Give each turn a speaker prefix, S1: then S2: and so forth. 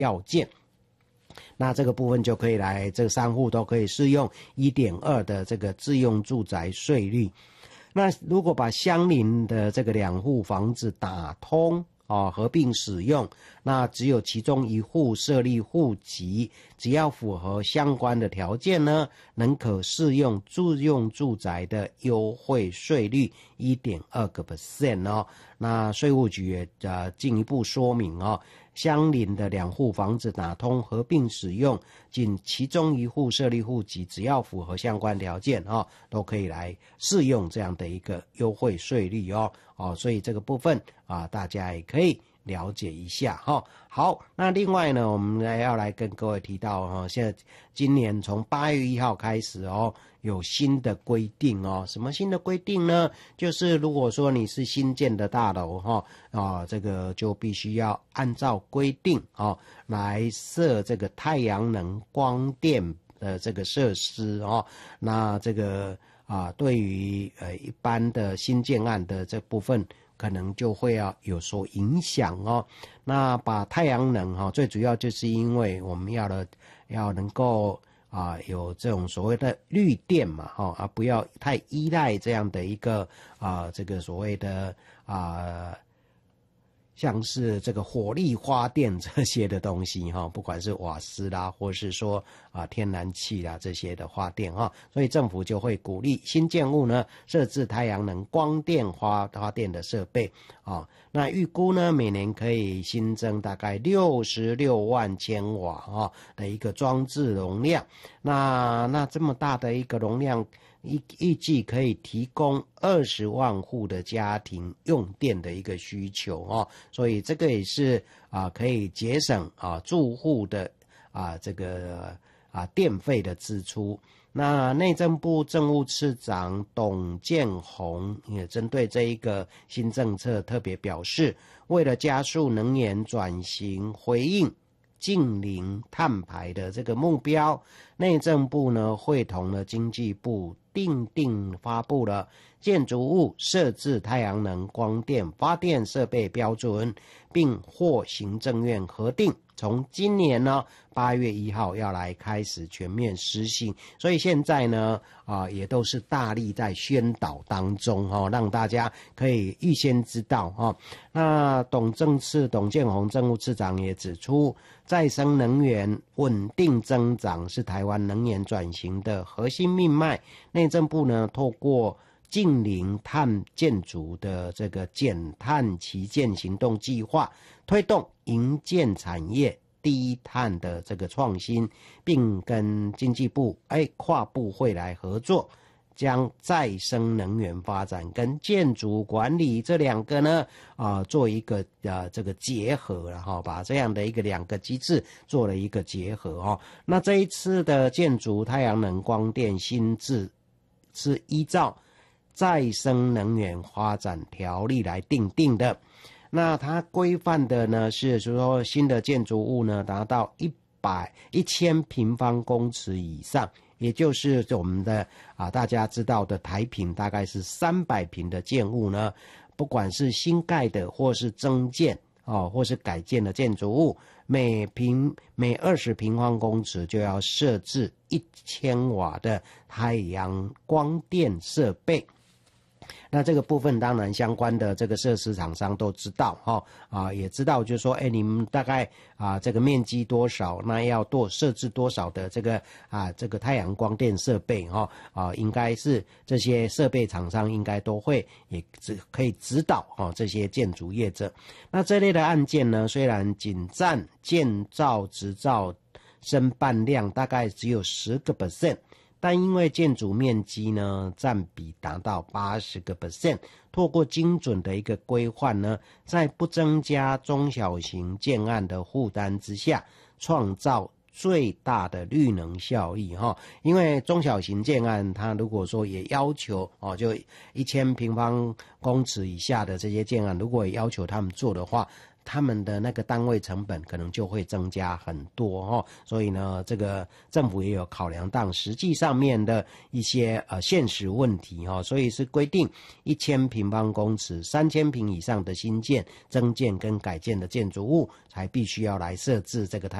S1: 要件。那这个部分就可以来，这3户都可以适用 1.2 的这个自用住宅税率。那如果把相邻的这个2户房子打通合并使用，那只有其中1户设立户籍，只要符合相关的条件呢，能可适用自用住宅的优惠税率 1.2% 哦。那税务局也进一步说明相邻的2户房子打通合并使用，仅其中1户设立户籍，只要符合相关条件都可以来适用这样的一个优惠税率所以这个部分大家也可以了解一下好，那另外呢，我们要来跟各位提到现在今年从8月1号开始有新的规定什么新的规定呢？就是如果说你是新建的大楼这个就必须要按照规定来设这个太阳能光电的这个设施那这个对于一般的新建案的这部分可能就会有所影响那把太阳能最主要就是因为我们要能够有这种所谓的绿电嘛不要太依赖这样的一个这个所谓的像是这个火力发电这些的东西不管是瓦斯啦，或是说天然气啦这些的发电所以政府就会鼓励新建物呢设置太阳能光电发电的设备那预估呢每年可以新增大概66万千瓦的一个装置容量。那这么大的一个容量预计可以提供20万户的家庭用电的一个需求所以这个也是可以节省住户的这个电费的支出。那内政部政务次长董建宏也针对这一个新政策特别表示，为了加速能源转型，回应净零碳排的这个目标，内政部呢会同了经济部定发布了建筑物设置太阳能光电发电设备标准，并获行政院核定，从今年呢8月1号要来开始全面实行。所以现在呢也都是大力在宣导当中让大家可以预先知道那董建宏政务次长也指出，再生能源稳定增长是台湾能源转型的核心命脉。内政部呢透过净零碳建筑的这个减碳旗舰行动计划，推动营建产业低碳的这个创新，并跟经济部跨部会来合作，将再生能源发展跟建筑管理这2个呢做一个这个结合把这样的一个2个机制做了一个结合那这一次的建筑太阳能光电新制是依照再生能源发展条例来订定的。那它规范的呢是说新的建筑物呢达到1000平方公尺以上，也就是我们的大家知道的台坪大概是300平的建物呢，不管是新盖的或是增建或是改建的建筑物，每20平方公尺就要设置1000瓦的太阳光电设备。那这个部分当然相关的这个设施厂商都知道也知道就是说你们大概这个面积多少，那要设置多少的这个太阳光电设备应该是这些设备厂商应该都会也可以指导这些建筑业者。那这类的案件呢，虽然仅占建造执照申办量大概只有10%，但因为建筑面积呢占比达到80%，透过精准的一个规划呢，在不增加中小型建案的负担之下，创造最大的绿能效益因为中小型建案它如果说也要求就1000平方公尺以下的这些建案，如果也要求他们做的话， 他们的那个单位成本可能就会增加很多哦，所以呢，这个政府也有考量到实际上面的一些现实问题哦，所以是规定1000平方公尺3000平以上的新建、增建跟改建的建筑物才必须要来设置这个